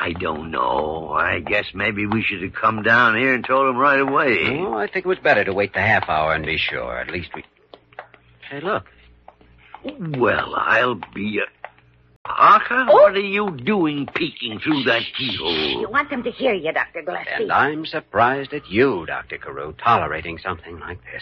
I don't know. I guess maybe we should have come down here and told him right away. Oh, I think it was better to wait the half hour and be sure. At least we... Hey, look. Well, I'll be a... Parker, what are you doing peeking through that keyhole? You want them to hear you, Dr. Gillespie. And I'm surprised at you, Dr. Carew, tolerating something like this.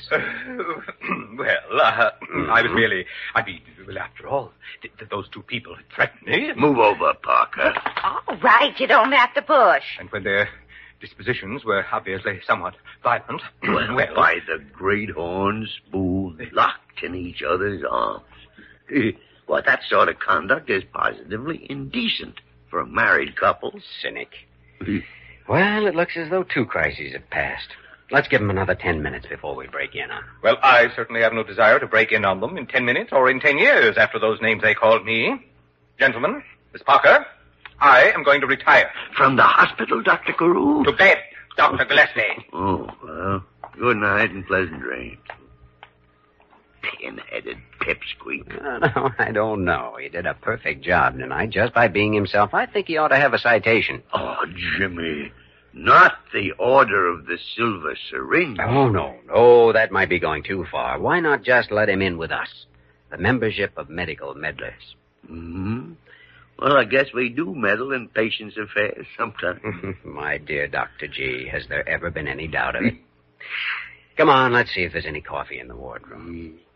I was merely... after all, those two people had threatened me. Move over, Parker. All right, you don't have to push. And when their dispositions were obviously somewhat violent... Well, by the great horns, Boone, locked in each other's arms. Well, that sort of conduct is positively indecent for a married couple. Cynic. Well, it looks as though 2 crises have passed. Let's give them another 10 minutes before we break in on them. Well, I certainly have no desire to break in on them in 10 minutes or in 10 years after those names they called me. Gentlemen, Miss Parker, I am going to retire. From the hospital, Dr. Carew? To bed, Dr. Gillespie. Oh, well, good night and pleasant dreams. Pin-headed pipsqueak. No, I don't know. He did a perfect job tonight just by being himself. I think he ought to have a citation. Oh, Jimmy, not the Order of the Silver Syringe. Oh, no, that might be going too far. Why not just let him in with us? The membership of medical meddlers. Mm-hmm. Well, I guess we do meddle in patients' affairs sometimes. My dear Dr. G, has there ever been any doubt of it? Come on, let's see if there's any coffee in the wardroom.